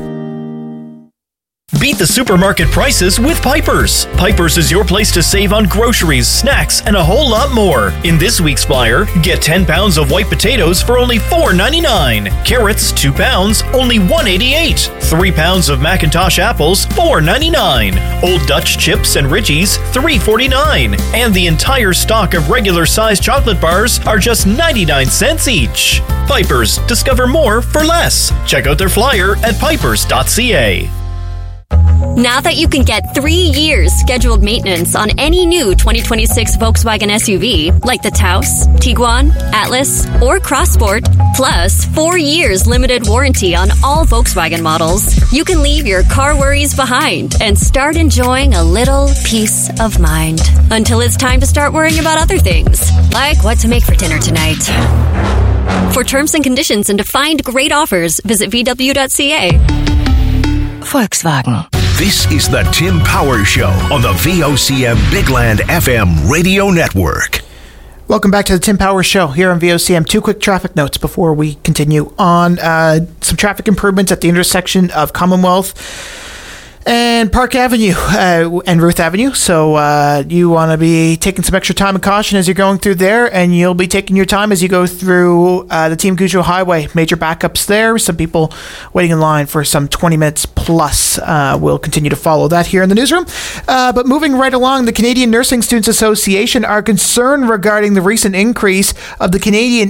[SPEAKER 21] Beat the supermarket prices with Piper's. Piper's is your place to save on groceries, snacks, and a whole lot more. In this week's flyer, get 10 pounds of white potatoes for only $4.99. Carrots, 2 pounds, only $1.88. 3 pounds of Macintosh apples, $4.99. Old Dutch chips and Ritchies, $3.49. And the entire stock of regular-sized chocolate bars are just 99 cents each. Piper's. Discover more for less. Check out their flyer at pipers.ca.
[SPEAKER 22] Now that you can get 3 years scheduled maintenance on any new 2026 Volkswagen SUV, like the Taos, Tiguan, Atlas, or Crossport, plus 4 years limited warranty on all Volkswagen models, you can leave your car worries behind and start enjoying a little peace of mind. Until it's time to start worrying about other things, like what to make for dinner tonight. For terms and conditions and to find great offers, visit VW.ca. Volkswagen.
[SPEAKER 3] This is the Tim Power Show on the VOCM Bigland FM radio network.
[SPEAKER 1] Welcome back to the Tim Power Show here on VOCM. 2 quick traffic notes before we continue on. Some traffic improvements at the intersection of Commonwealth and Park Avenue and Ruth Avenue. So you want to be taking some extra time and caution as you're going through there, and you'll be taking your time as you go through the Team Cujo Highway. Major backups there. Some people waiting in line for some 20 minutes plus. We'll continue to follow that here in the newsroom. But moving right along, the Canadian Nursing Students Association are concerned regarding the recent increase of the Canadian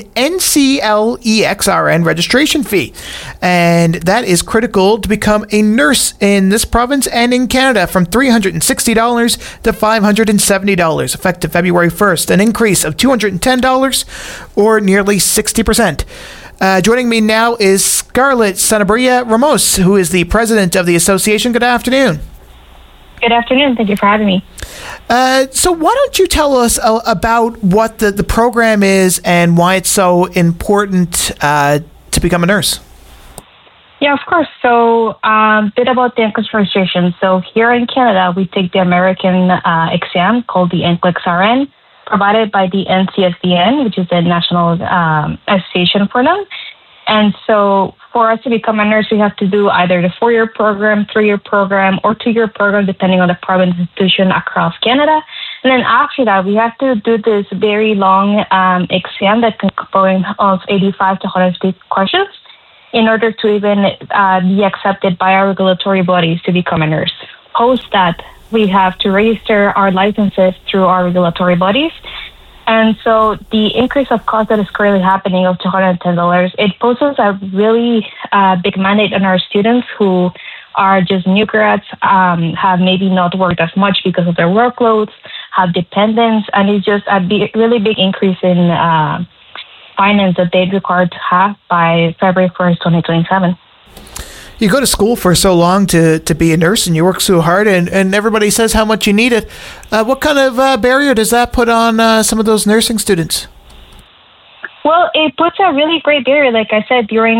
[SPEAKER 1] NCLEXRN registration fee. And that is critical to become a nurse in this province and in Canada, from $360 to $570, effective February 1st, an increase of $210 or nearly 60%. Joining me now is Scarlett Sanabria Ramos, who is the president of the association. Good afternoon.
[SPEAKER 23] Good afternoon. Thank you for having me.
[SPEAKER 1] So why don't you tell us about what the program is and why it's so important to become a nurse?
[SPEAKER 23] Yeah, of course. So a bit about the NCLEX registration. So here in Canada, we take the American exam called the NCLEX-RN, provided by the NCSDN, which is the National Association for them. And so for us to become a nurse, we have to do either the 4-year program, 3-year program, or 2-year program, depending on the province institution across Canada. And then after that, we have to do this very long exam that can compose of 85 to 150 questions in order to even be accepted by our regulatory bodies to become a nurse. Post that, we have to register our licenses through our regulatory bodies. And so the increase of cost that is currently happening of $210, it poses a really big mandate on our students who are just new grads, have maybe not worked as much because of their workloads, have dependents, and it's just a really big increase in finance that they're required to have by February 1st, 2027.
[SPEAKER 1] You go to school for so long to be a nurse, and you work so hard, and everybody says how much you need it. What kind of barrier does that put on some of those nursing students?
[SPEAKER 23] Well, it puts a really great barrier. Like I said, during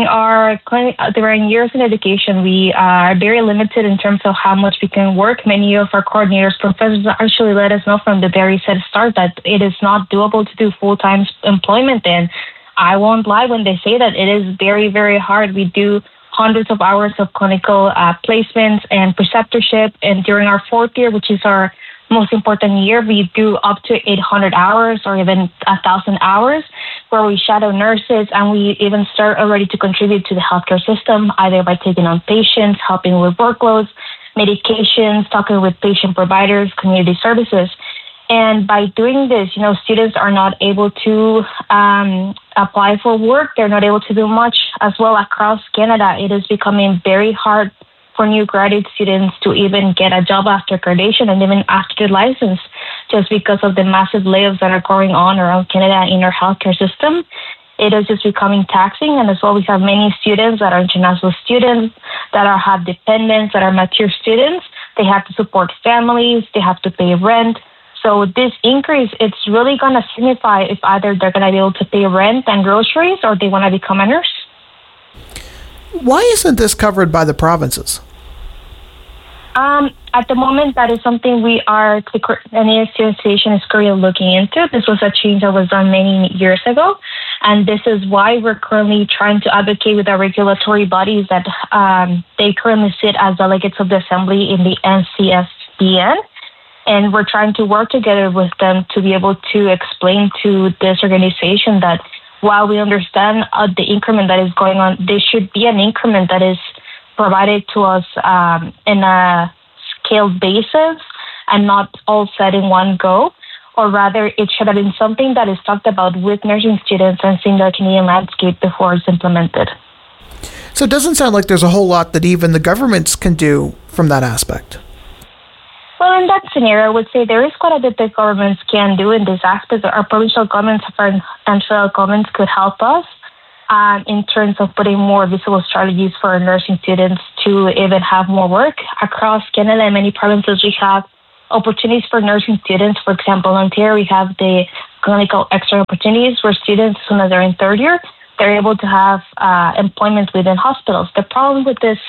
[SPEAKER 23] years in education, we are very limited in terms of how much we can work. Many of our coordinators, professors actually let us know from the very start that it is not doable to do full-time employment. And I won't lie when they say that it is very, very hard. We do hundreds of hours of clinical placements and preceptorship. And during our 4th year, which is our most important year, we do up to 800 hours or even 1,000 hours where we shadow nurses, and we even start already to contribute to the healthcare system, either by taking on patients, helping with workloads, medications, talking with patient providers, community services. And by doing this, students are not able to apply for work. They're not able to do much as well across Canada. It is becoming very hard for new graduate students to even get a job after graduation and even after the license, just because of the massive layoffs that are going on around Canada in our healthcare system. It is just becoming taxing. And as well, we have many students that are international students, that have dependents, that are mature students. They have to support families. They have to pay rent. So this increase, it's really going to signify if either they're going to be able to pay rent and groceries or they want to become a nurse.
[SPEAKER 1] Why isn't this covered by the provinces?
[SPEAKER 23] At the moment, that is something the Canadian Student Association is currently looking into. This was a change that was done many years ago, and this is why we're currently trying to advocate with our regulatory bodies that they currently sit as delegates of the Assembly in the NCSBN, and we're trying to work together with them to be able to explain to this organization that while we understand the increment that is going on, there should be an increment that is provided to us in a scaled basis and not all set in one go, or rather it should have been something that is talked about with nursing students and seeing the Canadian landscape before it's implemented.
[SPEAKER 1] So it doesn't sound like there's a whole lot that even the governments can do from that aspect.
[SPEAKER 23] Well, in that scenario, I would say there is quite a bit that governments can do in this aspect. Our provincial governments and federal governments could help us in terms of putting more visible strategies for our nursing students to even have more work. Across Canada and many provinces, we have opportunities for nursing students. For example, in Ontario, we have the clinical extra opportunities where students, as soon as they're in third year, they're able to have employment within hospitals. The problem with this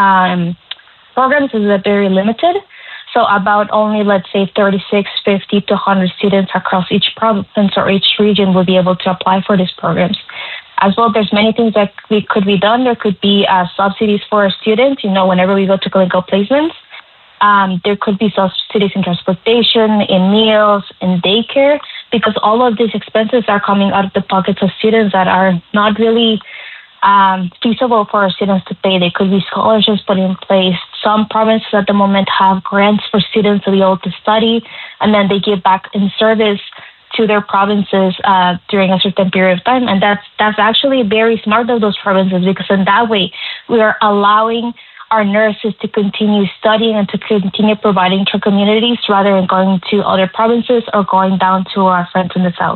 [SPEAKER 23] programs is that very limited. So about only, let's say, 36, 50 to 100 students across each province or each region will be able to apply for these programs. As well, there's many things that could be done. There could be subsidies for our students. Whenever we go to clinical placements, there could be subsidies in transportation, in meals, in daycare, because all of these expenses are coming out of the pockets of students that are not really feasible for our students to pay. They could be scholarships put in place. Some provinces at the moment have grants for students to be able to study, and then they give back in service to their provinces during a certain period of time. And that's actually very smart of those provinces, because in that way, we are allowing our nurses to continue studying and to continue providing to communities rather than going to other provinces or going down to our friends in the south.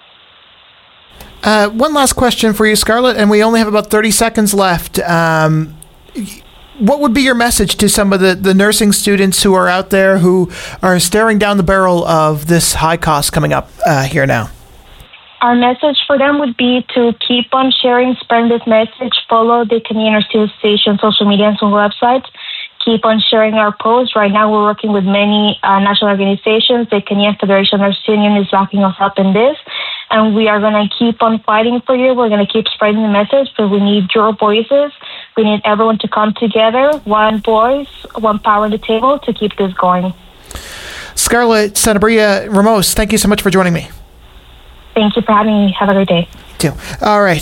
[SPEAKER 1] One last question for you, Scarlett, and we only have about 30 seconds left. What would be your message to some of the nursing students who are out there who are staring down the barrel of this high cost coming up here now?
[SPEAKER 23] Our message for them would be to keep on sharing, spreading this message, follow the Canadian Student Association social media and websites, keep on sharing our posts. Right now we're working with many national organizations. The Canadian Federation of Nurse Union is backing us up in this. And we are going to keep on fighting for you. We're going to keep spreading the message, but we need your voices. We need everyone to come together, one voice, one power on the table to keep this going. Scarlett
[SPEAKER 1] Sanabria Ramos, thank you so much for joining me.
[SPEAKER 23] Thank you for having me. Have a great day.
[SPEAKER 1] Too. All right.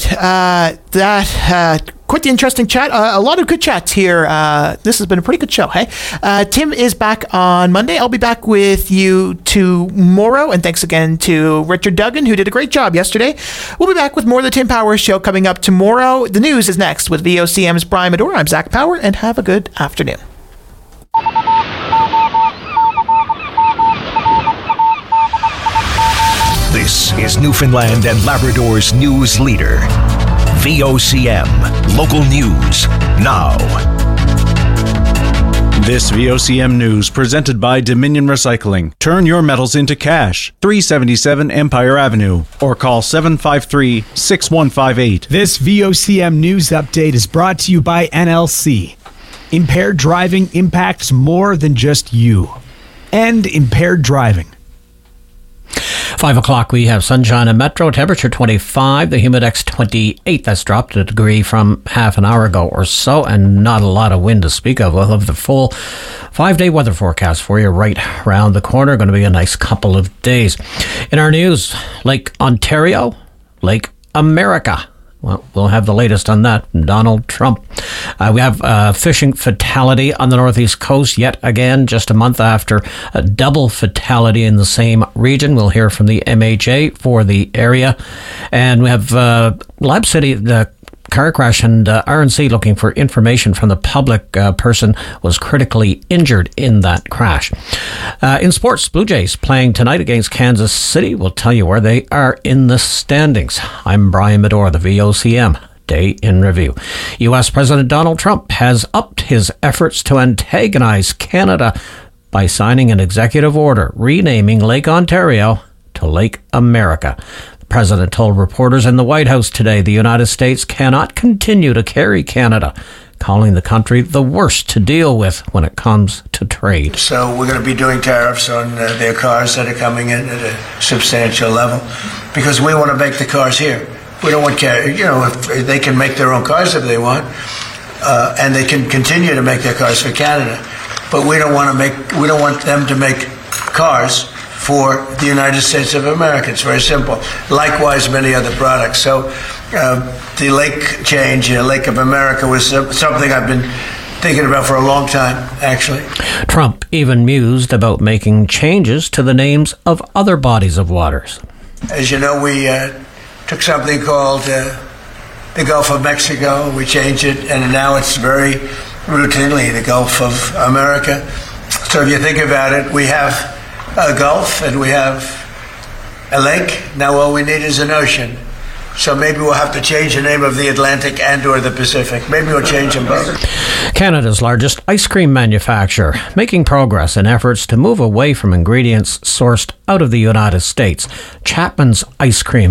[SPEAKER 1] Quite the interesting chat. A lot of good chats here. This has been a pretty good show, hey? Tim is back on Monday. I'll be back with you tomorrow. And thanks again to Richard Duggan, who did a great job yesterday. We'll be back with more of the Tim Powers Show coming up tomorrow. The news is next with VOCM's Brian Medora. I'm Zach Power, and have a good afternoon.
[SPEAKER 3] This is Newfoundland and Labrador's news leader. VOCM, local news, now.
[SPEAKER 2] This VOCM news presented by Dominion Recycling. Turn your metals into cash. 377 Empire Avenue or call 753-6158.
[SPEAKER 4] This VOCM news update is brought to you by NLC. Impaired driving impacts more than just you. End impaired driving.
[SPEAKER 5] 5 o'clock, we have sunshine and metro, temperature 25, the humidex 28. That's dropped a degree from half an hour ago or so, and not a lot of wind to speak of. We'll have the full 5-day weather forecast for you right around the corner. Going to be a nice couple of days. In our news, Lake Ontario, Lake America. Well, we'll have the latest on that from Donald Trump. We have a fishing fatality on the northeast coast yet again, just a month after a double fatality in the same region. We'll hear from the MHA for the area. And we have Lab City, the car crash, and RNC looking for information from the public. Person was critically injured in that crash. In sports, Blue Jays playing tonight against Kansas City. We'll tell you where they are in the standings. I'm Brian Medora, the VOCM Day in Review. U.S. President Donald Trump has upped his efforts to antagonize Canada by signing an executive order renaming Lake Ontario to Lake America. The President told reporters in the White House today the United States cannot continue to carry Canada, calling the country the worst to deal with when it comes to trade.
[SPEAKER 6] So we're going to be doing tariffs on their cars that are coming in at a substantial level because we want to make the cars here. We don't want, if they can make their own cars if they want, and they can continue to make their cars for Canada, but we don't want them to make cars for the United States of America. It's very simple. Likewise, many other products. So the lake change, Lake of America, was something I've been thinking about for a long time, actually.
[SPEAKER 5] Trump even mused about making changes to the names of other bodies of waters.
[SPEAKER 6] As you know, we took something called the Gulf of Mexico. We changed it, and now it's very routinely the Gulf of America. So if you think about it, we have a Gulf and we have a lake. Now all we need is an ocean. So maybe we'll have to change the name of the Atlantic and or the Pacific. Maybe we'll change them both.
[SPEAKER 5] Canada's largest ice cream manufacturer, making progress in efforts to move away from ingredients sourced out of the United States. Chapman's Ice Cream